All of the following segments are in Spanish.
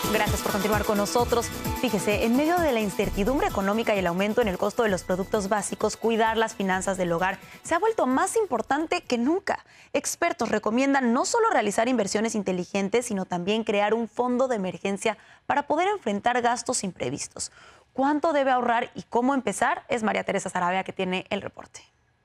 Gracias por continuar con nosotros. Fíjese, en medio de la incertidumbre económica y el aumento en el costo de los productos básicos, cuidar las finanzas del hogar se ha vuelto más importante que nunca. Expertos recomiendan no solo realizar inversiones inteligentes, sino también crear un fondo de emergencia para poder enfrentar gastos imprevistos. ¿Cuánto debe ahorrar y cómo empezar? Es María Teresa Sarabia que tiene el reporte.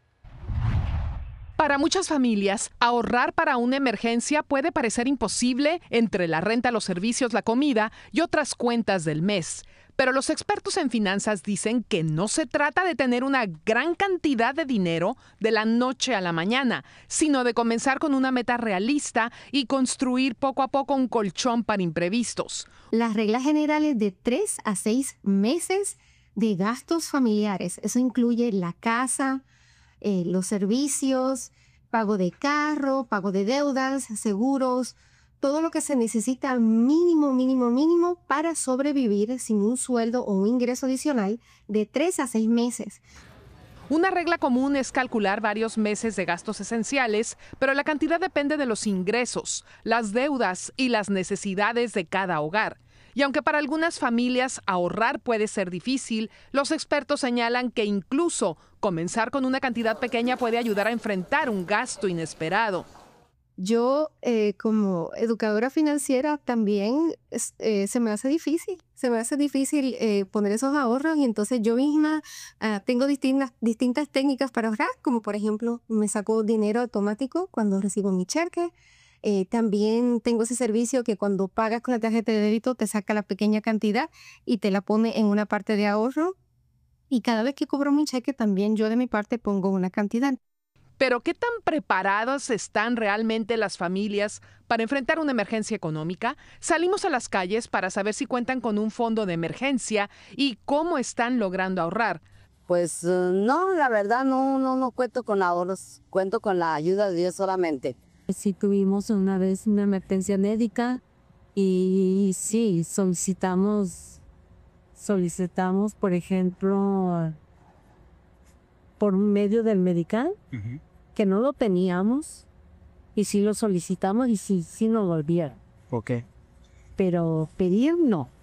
Para muchas familias, ahorrar para una emergencia puede parecer imposible entre la renta, los servicios, la comida y otras cuentas del mes. Pero los expertos en finanzas dicen que no se trata de tener una gran cantidad de dinero de la noche a la mañana, sino de comenzar con una meta realista y construir poco a poco un colchón para imprevistos. Las reglas generales de 3 a 6 meses de gastos familiares. Eso incluye la casa, los servicios, pago de carro, pago de deudas, seguros, todo lo que se necesita mínimo para sobrevivir sin un sueldo o un ingreso adicional de 3 a 6 meses. Una regla común es calcular varios meses de gastos esenciales, pero la cantidad depende de los ingresos, las deudas y las necesidades de cada hogar. Y aunque para algunas familias ahorrar puede ser difícil, los expertos señalan que incluso comenzar con una cantidad pequeña puede ayudar a enfrentar un gasto inesperado. Yo, como educadora financiera, también se me hace difícil. Se me hace difícil poner esos ahorros y entonces yo misma tengo distintas técnicas para ahorrar, como por ejemplo, me saco dinero automático cuando recibo mi cheque. También tengo ese servicio que cuando pagas con la tarjeta de débito te saca la pequeña cantidad y te la pone en una parte de ahorro. Y cada vez que cobro mi cheque también yo de mi parte pongo una cantidad. Pero ¿qué tan preparadas están realmente las familias para enfrentar una emergencia económica? Salimos a las calles para saber si cuentan con un fondo de emergencia y cómo están logrando ahorrar. Pues no, la verdad no cuento con ahorros, cuento con la ayuda de Dios solamente. Sí tuvimos una vez una emergencia médica y sí, solicitamos, por ejemplo, por medio del Medical, que no lo teníamos y sí lo solicitamos y sí nos lo volvieron. ¿Por qué? Pero pedir no.